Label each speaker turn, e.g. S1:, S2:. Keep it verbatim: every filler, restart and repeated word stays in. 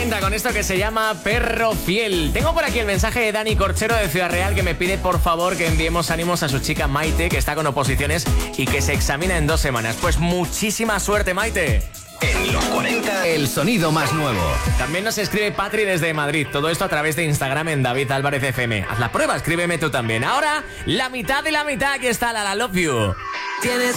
S1: cuarenta con esto que se llama Perro Fiel. Tengo por aquí el mensaje de Dani Corchero de Ciudad Real que me pide por favor que enviemos ánimos a su chica Maite, que está con oposiciones y que se examina en dos semanas. Pues muchísima suerte, Maite.
S2: En los cuarenta, el sonido más nuevo.
S1: También nos escribe Patri desde Madrid. Todo esto a través de Instagram en David Álvarez F M. Haz la prueba, escríbeme tú también. Ahora, la mitad de la mitad. Aquí está la La Love You.
S3: Tienes